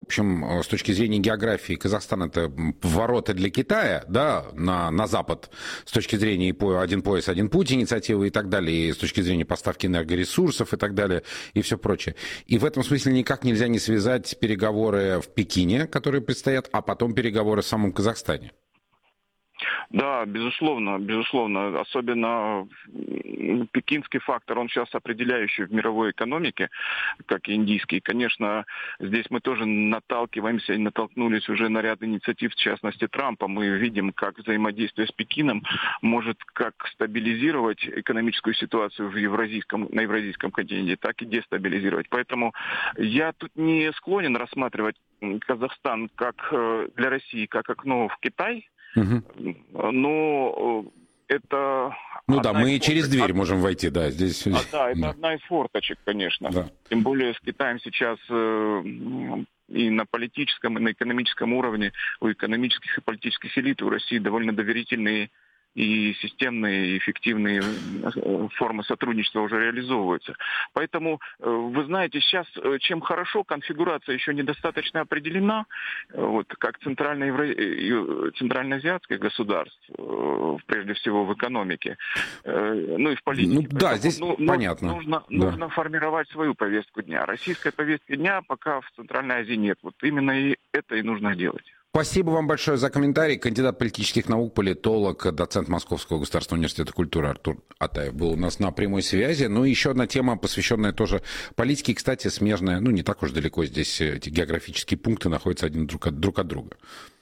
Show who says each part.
Speaker 1: общем, с точки зрения географии, Казахстан — это ворота для Китая, да, на Запад, с точки зрения «Один пояс, один путь» инициативы и так далее, и с точки зрения поставки энергоресурсов и так далее, и все прочее. И в этом смысле никак нельзя не связать переговоры в Пекине, которые предстоят, а потом переговоры в самом Казахстане.
Speaker 2: Да, безусловно, безусловно. Особенно пекинский фактор, он сейчас определяющий в мировой экономике, как и индийский. Конечно, здесь мы тоже наталкиваемся и натолкнулись уже на ряд инициатив, в частности Трампа. Мы видим, как взаимодействие с Пекином может как стабилизировать экономическую ситуацию на евразийском континенте, так и дестабилизировать. Поэтому я тут не склонен рассматривать Казахстан как для России, как окно в Китай. Но это...
Speaker 1: Ну да, мы через дверь можем войти, да, здесь...
Speaker 2: Да, это одна из форточек, конечно. Да. Тем более с Китаем сейчас и на политическом, и на экономическом уровне у экономических и политических элит у России довольно доверительные и системные, и эффективные формы сотрудничества уже реализовываются. Поэтому, вы знаете, сейчас чем хорошо, конфигурация еще недостаточно определена, вот, как центральноазиатских государств, прежде всего в экономике, ну и в политике.
Speaker 1: Ну, да, здесь понятно.
Speaker 2: Нужно формировать свою повестку дня. Российской повестки дня пока в Центральной Азии нет. Вот именно и это и нужно делать.
Speaker 1: Спасибо вам большое за комментарий. Кандидат политических наук, политолог, доцент Московского государственного университета культуры Артур Атаев был у нас на прямой связи. Ну и еще одна тема, посвященная тоже политике, кстати, смежная, ну не так уж далеко здесь эти географические пункты находятся один друг от друга.